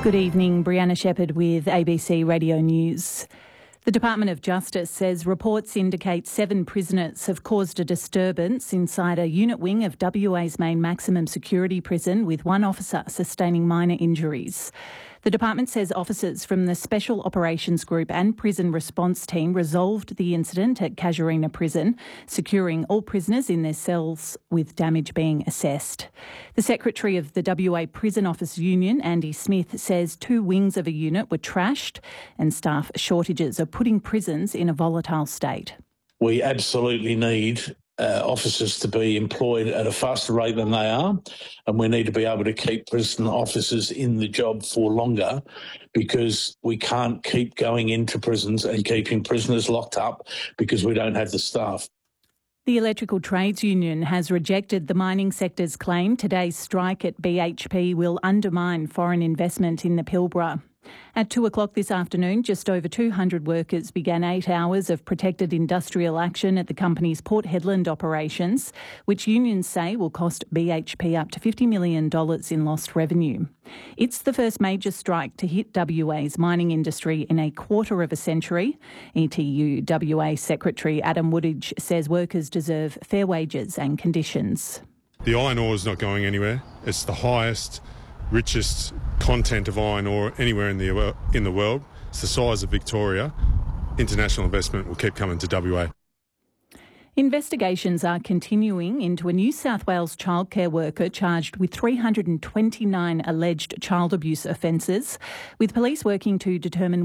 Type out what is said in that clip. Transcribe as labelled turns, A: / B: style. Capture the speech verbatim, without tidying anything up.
A: Good evening, Brianna Shepherd with A B C Radio News. The Department of Justice says reports indicate seven prisoners have caused a disturbance inside a unit wing of W A's main maximum security prison, with one officer sustaining minor injuries. The department says officers from the Special Operations Group and Prison Response Team resolved the incident at Casuarina Prison, securing all prisoners in their cells with damage being assessed. The Secretary of the W A Prison Office Union, Andy Smith, says two wings of a unit were trashed and staff shortages are putting prisons in a volatile state.
B: We absolutely need uh, officers to be employed at a faster rate than they are, and we need to be able to keep prison officers in the job for longer, because we can't keep going into prisons and keeping prisoners locked up because we don't have the staff.
A: The Electrical Trades Union has rejected the mining sector's claim today's strike at B H P will undermine foreign investment in the Pilbara. At two o'clock this afternoon, just over two hundred workers began eight hours of protected industrial action at the company's Port Hedland operations, which unions say will cost B H P up to fifty million dollars in lost revenue. It's the first major strike to hit W A's mining industry in a quarter of a century. E T U W A Secretary Adam Woodidge says workers deserve fair wages and conditions.
C: The iron ore is not going anywhere. It's the highest, richest content of iron ore anywhere in the in the world. It's the size of Victoria. International investment will keep coming to W A.
A: Investigations are continuing into a New South Wales childcare worker charged with three hundred twenty-nine alleged child abuse offences, with police working to determine